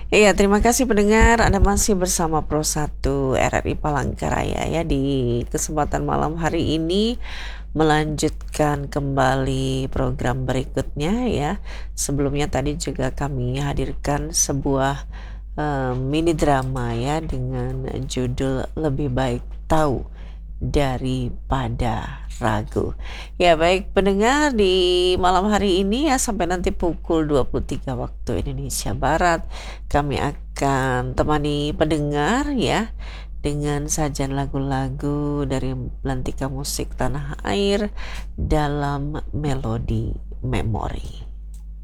Iya, terima kasih pendengar. Anda masih bersama Pro 1 RRI Palangkaraya ya di kesempatan malam hari ini melanjutkan kembali program berikutnya ya. Sebelumnya tadi juga kami hadirkan sebuah mini drama ya dengan judul Lebih Baik Tahu Daripada Ragu. Ya baik pendengar, di malam hari ini ya sampai nanti pukul 23 waktu Indonesia Barat kami akan temani pendengar ya dengan sajian lagu-lagu dari belantika musik tanah air dalam melodi memori.